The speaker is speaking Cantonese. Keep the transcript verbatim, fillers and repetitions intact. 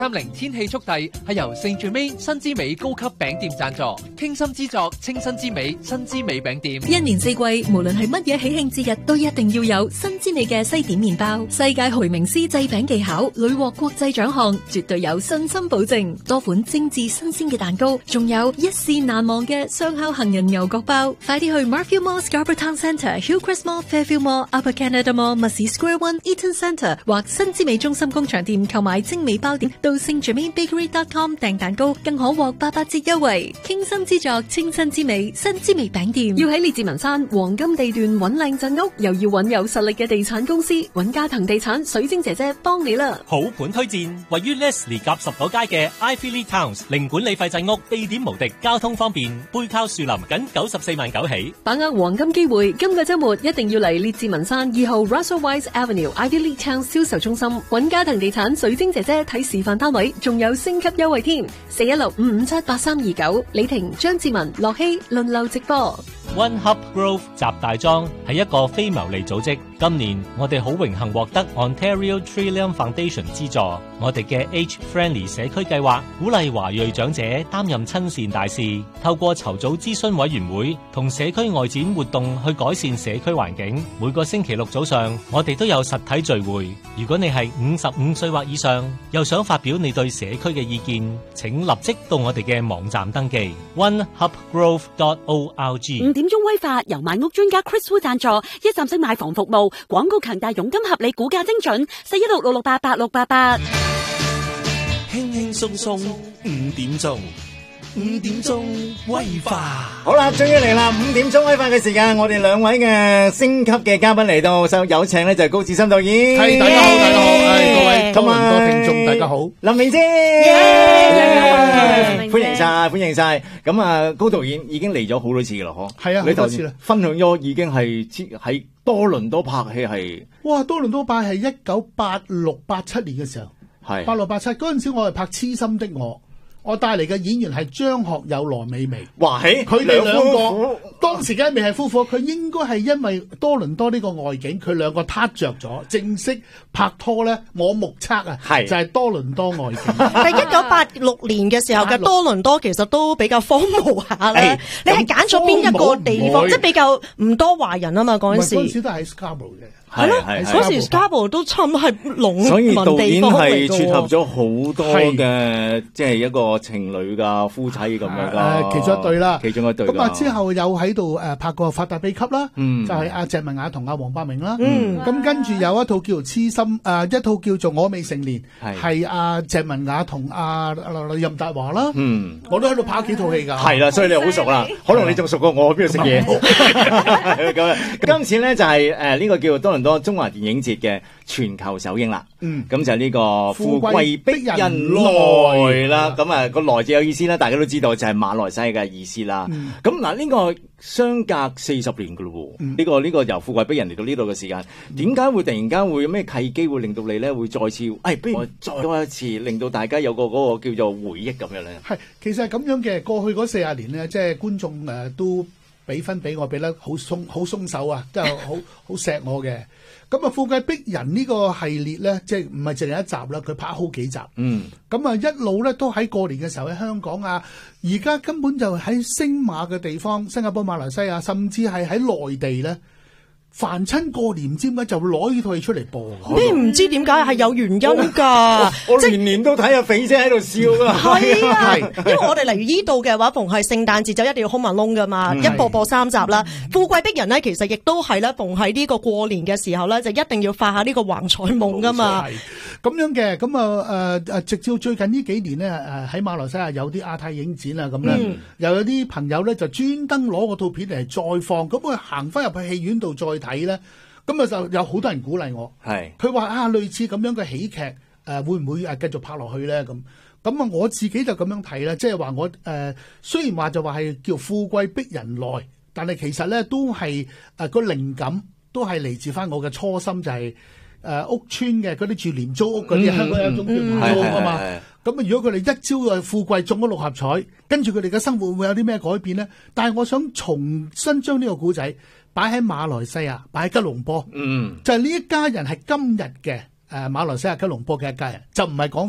三零天氣速遞係由聖最美新之美高級餅店贊助，傾心之作清新之美新之美餅店。 一年四季，無論係乜嘢喜慶節日，都一定要有新之美嘅西點麵包。世界培名師製餅技巧，屢獲國際獎項，絕對有信心保證。多款精緻新鮮嘅蛋糕，仲有一試難忘嘅雙烤杏仁牛角包。快啲去 Marfield Mall、Scarborough Town Centre、Hillcrest Mall、Fairfield Mall、Upper Canada Mall、Massey Square One、Eaton Centre 或新之美中心工場店購買精美包點。到聖最美 Bakery dot com 訂蛋糕，更可獲八八折優惠。傾心之作，清新之美，新之美餅店。要喺列治文山黃金地段揾靚鎮屋，又要揾有實力嘅地產公司，揾嘉騰地產水晶姐姐幫你啦。 好盤推薦，位於 Leslie 夾十九街嘅 Ivyly Towns 零管理費鎮屋，地點無敵，交通方便，背靠樹林，僅九十四萬九起。 把握黃金機會，今個週末一定要嚟列治文山二號 Russell Wise Avenue Ivyly Towns 銷售中心揾嘉騰地產水晶姐姐睇示範單位，仲有升級優惠添。四一六五五七八三二九，李婷、張志文、樂希輪流直播。 One Hub Grove 集大莊係一個非牟利組織，今年我哋好榮幸獲得 Ontario Trillium Foundation 資助，我哋嘅 Age Friendly 社區計劃鼓勵華裔長者擔任親善大使，透過籌組諮詢委員會同社區外展活動去改善社區環境。每個星期六早上，我哋都有實體聚會。如果你係五十五歲或以上，又想發表你對社區嘅意見，請立即到我哋嘅網站登記 one hub grove dot org。 五點鐘威化由買屋專家 Chris Wu 贊助，一站式買房服務，廣告強大，佣金合理，估價精準，四一六六六八八六八八。 輕輕鬆鬆五點鐘，五點鐘威化。 好啦，終於嚟啦！五點鐘威化嘅時間，我哋兩位嘅星級嘅嘉賓嚟到，就有請咧就係高志森導演。 係，大家好，大家好，係各位多倫多聽眾，大家好。 林明晶，歡迎晒，歡迎晒。咁啊，高導演已經嚟咗好多次噶啦，嗬。 係啊，好多次啦。 分享咗已經係喺多倫多拍戲係。 哇，多倫多拍係一九八六八七年嘅時候，係八六八七嗰陣時，我係拍《痴心的我》。我帶嚟嘅演員係張學友、羅美薇。 哇，係佢哋兩個當時梗係未係夫婦，佢應該係因為多倫多呢個外景，佢兩個撻着咗，正式拍拖咧。我目測啊，係就係多倫多外景。 但係一九八六年嘅時候嘅多倫多其實都比較荒蕪下啦。你係揀咗邊一個地方？即係比較唔多華人啊嘛，嗰陣時。 嗰陣時都係 Scarborough 嘅。 係咯，嗰時 Scarborough 都差唔多係農民地方嚟嘅。 所以導演係撮合咗好多嘅，即係一個情侶噶夫妻咁樣噶。 誒，其中一對啦， 其中一對。 咁啊，之後又喺度誒拍過《發達秘笈》啦， 嗯， 就係阿鄭文雅同阿黃百鳴啦。 嗯， 咁跟住有一套叫做《痴心》，誒一套叫做《我未成年》，係阿鄭文雅同阿任達華啦。 嗯， 我都喺度拍幾套戲㗎。 係啦，所以你好熟啦，可能你仲熟過我，邊度食嘢？咁啊，今次咧就係誒呢個叫做多倫多中華電影節嘅全球首映啦。嗯，咁就係呢個富貴逼人來啦。咁啊個來字有意思啦，大家都知道就係馬來西亞嘅意思啦。咁嗱呢個相隔四十年噶咯喎，呢個呢個由富貴逼人嚟到呢度嘅時間，點解會突然間會有咩契機會令到你咧會再次，誒不如我再多一次，令到大家有個嗰個叫做回憶咁樣咧？ 係，其實係咁樣嘅。過去嗰四十年咧，即係觀眾誒都俾分俾我，俾得好鬆好鬆手啊，即係好好錫我嘅。咁啊，富貴逼人呢個系列咧，即係唔係淨係一集啦，佢拍好幾集。嗯。咁啊，一路咧都喺過年嘅時候喺香港啊，而家根本就喺星馬嘅地方，新加坡、馬來西亞，甚至係喺內地咧。凡親過年唔知點解就會攞呢套戲出嚟播， 你唔知點解係有原因㗎。 我年年都睇阿肥姐喺度笑㗎。 係啊，因為我哋嚟呢度嘅話，逢係聖誕節就一定要 Home Alone 㗎嘛，一播播三集啦。富貴逼人咧，其實亦都係咧，逢喺呢個過年嘅時候咧，就一定要發下呢個橫財夢㗎嘛。 咁樣嘅，咁啊誒誒，直至最近呢幾年咧，誒喺馬來西亞有啲亞太影展啊，咁咧、嗯、又有啲朋友咧就專登攞嗰套片嚟再放，咁佢行翻入去戲院度再睇咧，咁啊就有好多人鼓勵我，係佢話啊，類似咁樣嘅喜劇誒、呃，會唔會誒繼續拍落去咧？咁咁啊，我自己就咁樣睇啦，即係話我誒、呃、雖然話就話係叫富貴逼人來，但係其實咧都係誒個靈感都係嚟自翻我嘅初心，就係、是。誒、呃、屋村嘅嗰啲住廉租屋嗰啲，香港有一種叫廉租屋啊嘛。咁啊，如果佢哋一朝嘅富貴中咗六合彩，跟住佢哋嘅生活會有啲咩改變咧？但係我想重新將呢個故仔擺喺馬來西亞，擺喺吉隆坡。嗯，就係呢一家人係今日嘅誒馬來西亞吉隆坡嘅一家人，就唔係講